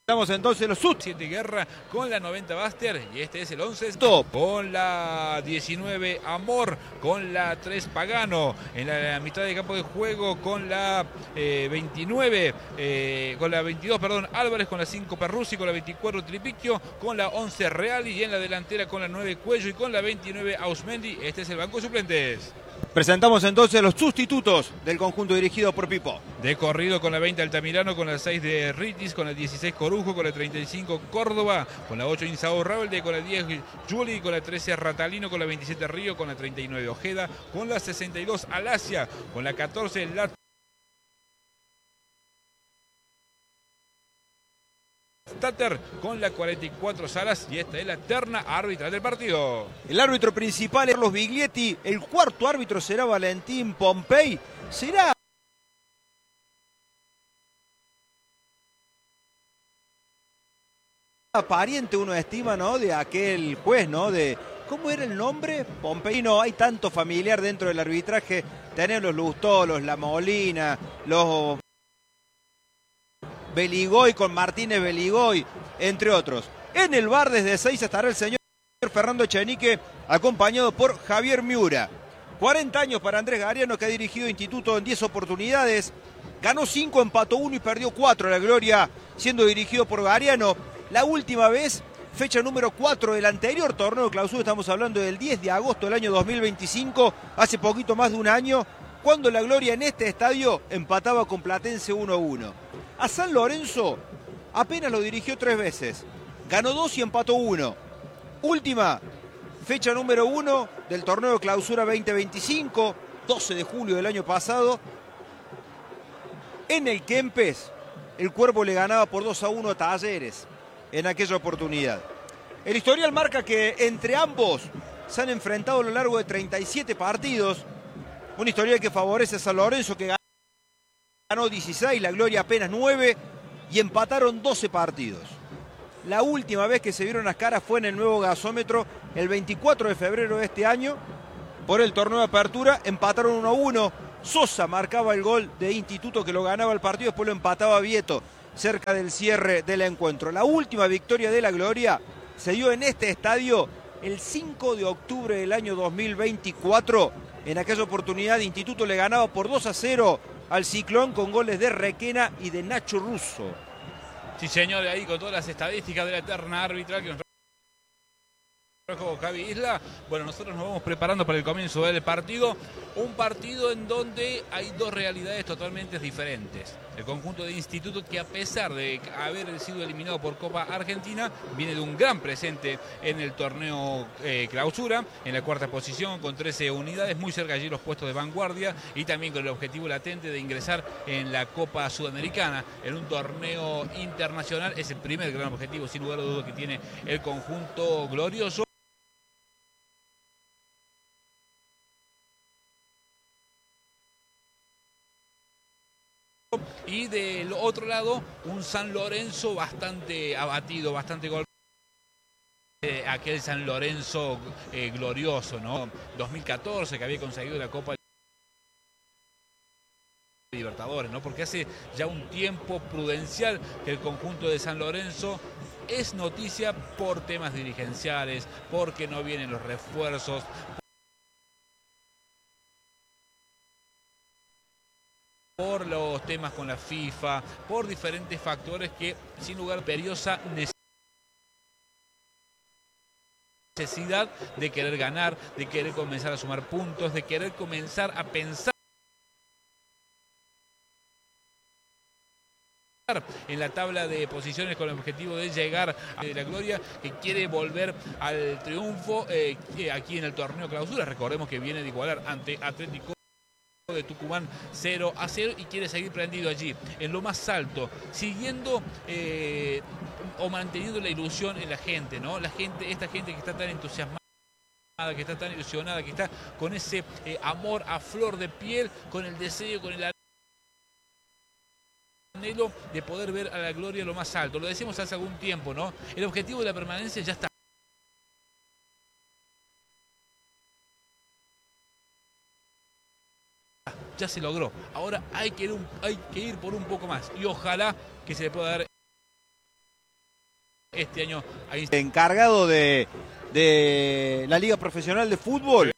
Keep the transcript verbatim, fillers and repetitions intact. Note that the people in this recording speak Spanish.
Estamos entonces los sub siete Guerra con la noventa Buster y este es el once Top. Con la diecinueve Amor, con la tres Pagano, en la, la mitad de campo de juego con la eh, veintinueve, eh, con la veintidós, perdón, Álvarez, con la cinco Perruzzi, con la veinticuatro Tripicchio, con la once Reali y en la delantera con la nueve Cuello y con la veintinueve Ausmendi. Este es el banco de suplentes. Presentamos entonces los sustitutos del conjunto dirigido por Pipo. De corrido con la veinte Altamirano, con la seis de Ritis, con la dieciséis Corujo, con la treinta y cinco Córdoba, con la ocho Insao Ravalde, con la diez Juli, con la trece Ratalino, con la veintisiete Río, con la treinta y nueve Ojeda, con la sesenta y dos Alasia, con la catorce La Tater, con la cuarenta y cuatro Salas, y esta es la terna árbitra del partido. El árbitro principal es Carlos Biglietti, el cuarto árbitro será Valentín Pompey, será pariente, uno estima, ¿no?, de aquel juez, ¿no?, de ¿cómo era el nombre? Pompey. No, hay tanto familiar dentro del arbitraje, tenemos los Lustó, los La Molina, los Beligoy con Martínez Beligoy, entre otros. En el bar desde seis estará el señor Fernando Echenique, acompañado por Javier Miura. cuarenta años para Andrés Gariano, que ha dirigido Instituto en diez oportunidades. Ganó cinco, empató uno y perdió cuatro. La gloria siendo dirigido por Gariano. La última vez, fecha número cuatro del anterior torneo de clausura, estamos hablando del diez de agosto del año dos mil veinticinco, hace poquito más de un año, cuando la gloria en este estadio empataba con Platense uno a uno. A San Lorenzo apenas lo dirigió tres veces. Ganó dos y empató uno. Última fecha número uno del torneo de clausura veinte veinticinco, doce de julio del año pasado. En el Kempes, el Cuervo le ganaba por dos a uno a Talleres en aquella oportunidad. El historial marca que entre ambos se han enfrentado a lo largo de treinta y siete partidos. Un historial que favorece a San Lorenzo, que ganó dieciséis, la gloria apenas nueve, y empataron doce partidos. La última vez que se vieron las caras fue en el nuevo gasómetro el veinticuatro de febrero de este año, por el torneo de apertura. Empataron uno a uno. Sosa marcaba el gol de Instituto, que lo ganaba el partido, después lo empataba Vieto cerca del cierre del encuentro. La última victoria de la gloria se dio en este estadio el cinco de octubre del año dos mil veinticuatro. En aquella oportunidad Instituto le ganaba por dos a cero al Ciclón, con goles de Requena y de Nacho Russo. Sí, señor, ahí con todas las estadísticas de la terna arbitral que nos trajo Javi Isla. Bueno, nosotros nos vamos preparando para el comienzo del partido. Un partido en donde hay dos realidades totalmente diferentes. El conjunto de Instituto, que a pesar de haber sido eliminado por Copa Argentina, viene de un gran presente en el torneo eh, clausura, en la cuarta posición con trece unidades, muy cerca allí los puestos de vanguardia, y también con el objetivo latente de ingresar en la Copa Sudamericana, en un torneo internacional. Es el primer gran objetivo, sin lugar a dudas, que tiene el conjunto glorioso. Y del otro lado, un San Lorenzo bastante abatido, bastante golpeado. Eh, aquel San Lorenzo eh, glorioso, ¿no? dos mil catorce, que había conseguido la Copa Libertadores, ¿no? Porque hace ya un tiempo prudencial que el conjunto de San Lorenzo es noticia por temas dirigenciales, porque no vienen los refuerzos, por los temas con la FIFA, por diferentes factores que, sin lugar, imperiosa necesidad de querer ganar, de querer comenzar a sumar puntos, de querer comenzar a pensar en la tabla de posiciones con el objetivo de llegar a la gloria, que quiere volver al triunfo eh, aquí en el torneo clausura. Recordemos que viene de igualar ante Atlético de Tucumán cero a cero y quiere seguir prendido allí, en lo más alto, siguiendo eh, o manteniendo la ilusión en la gente, ¿no? La gente, esta gente que está tan entusiasmada, que está tan ilusionada, que está con ese eh, amor a flor de piel, con el deseo, con el anhelo de poder ver a la gloria lo más alto. Lo decimos hace algún tiempo, ¿no? El objetivo de la permanencia ya está. Ya se logró. Ahora hay que ir, un, hay que ir por un poco más. Y ojalá que se le pueda dar este año. Ahí... Encargado de, de la Liga Profesional de Fútbol.